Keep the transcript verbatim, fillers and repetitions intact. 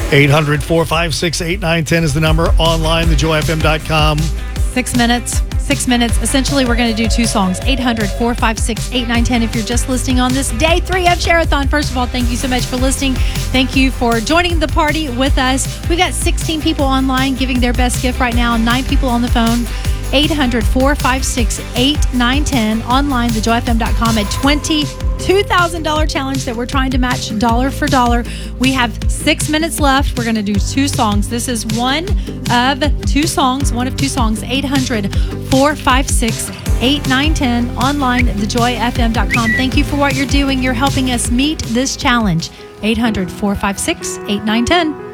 eight hundred, four five six, eight nine one zero is the number. Online, the joy f m dot com. Six minutes. Six minutes. Essentially, we're going to do two songs. eight hundred, four five six, eight nine one zero if you're just listening on this day three of Share-a-thon. First of all, thank you so much for listening. Thank you for joining the party with us. We've got sixteen people online giving their best gift right now. Nine people on the phone. eight hundred, four five six, eight nine one zero. Online, the joy f m dot com at twenty-two thousand dollars challenge that we're trying to match dollar for dollar. We have six minutes left. We're going to do two songs. This is one of two songs. One of two songs. eight hundred, four five six, eight nine one zero. Online, the joy f m dot com. Thank you for what you're doing. You're helping us meet this challenge. eight hundred, four five six, eight nine one zero.